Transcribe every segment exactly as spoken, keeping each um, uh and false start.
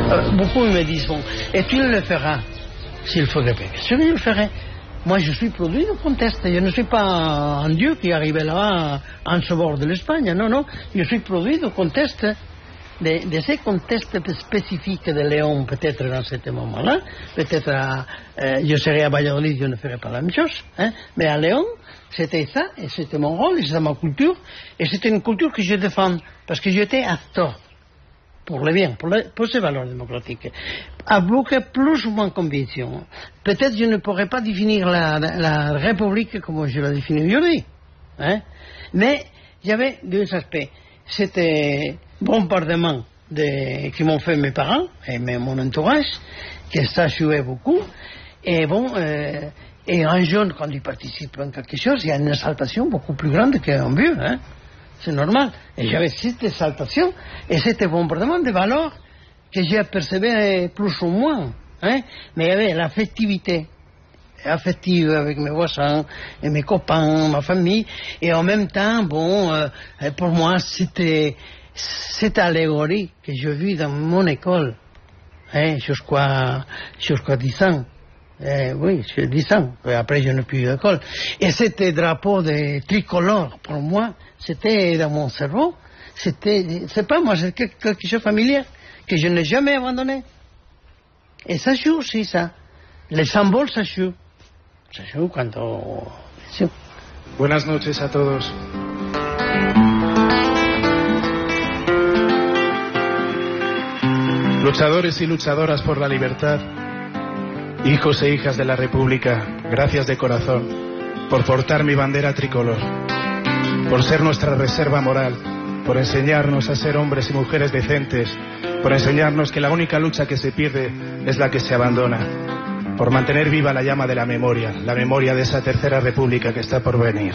Euh, beaucoup me disent, bon, et tu le feras s'il faut le faire. Je le ferai. Moi, je suis produit de conteste. Je ne suis pas un dieu qui arrivera en sauveur de l'Espagne. Non, non. Je suis produit de conteste, de, de ces contestes spécifiques de Léon, peut-être dans ce moment-là. Peut-être, euh, je serai à Valladolid, je ne ferai pas la même chose. Hein. Mais à Léon, c'était ça, et c'était mon rôle, et c'était ma culture. Et c'était une culture que je défends, parce que j'étais acteur. Pour le bien, pour, le, pour ces valeurs démocratiques, avec plus ou moins conviction. Peut-être je ne pourrais pas définir la, la, la République comme je la définis aujourd'hui, hein? Mais il y avait deux aspects. C'était bombardement de, qui m'ont fait mes parents et mon entourage, que ça jouait beaucoup. Et bon, euh, et un jeune, quand il participe à quelque chose, il y a une exaltation beaucoup plus grande qu'un vieux, hein? C'est normal. Et j'avais cette exaltation et cet bombardement de valeurs que j'ai apercevé plus ou moins. Hein? Mais il y avait l'affectivité, affective avec mes voisins, et mes copains, ma famille. Et en même temps, bon, euh, pour moi, c'était cette allégorie que je vis dans mon école, hein, jusqu'à, jusqu'à dix ans. Eh, oui, j'ai dix ans. Après, je n'ai plus eu d'école. Et c'était drapeau de tricolore, pour moi, c'était dans mon cerveau. C'était, c'est pas moi, c'est quelque chose de familier que je n'ai jamais abandonné. Et ça joue aussi, ça. Les symboles, ça joue. Ça joue quand on... Buenas noches a todos. Luchadores y luchadoras por la libertad, hijos e hijas de la República, gracias de corazón por portar mi bandera tricolor, por ser nuestra reserva moral, por enseñarnos a ser hombres y mujeres decentes, por enseñarnos que la única lucha que se pierde es la que se abandona, por mantener viva la llama de la memoria, la memoria de esa tercera República que está por venir.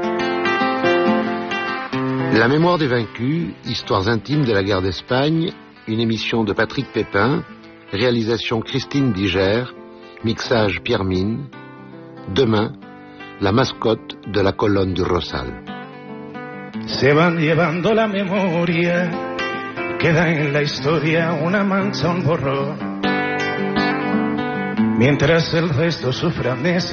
La mémoire des vaincus, histoires intimes de la guerre d'Espagne, une émission de Patrick Pépin, réalisation Christine Diger, mixage Pierre Mine. Demain, la mascotte de la colonne du Rosal. Se van llevando la memoria, queda en la historia una mancha, un borrón, mientras el resto sufre amnesia.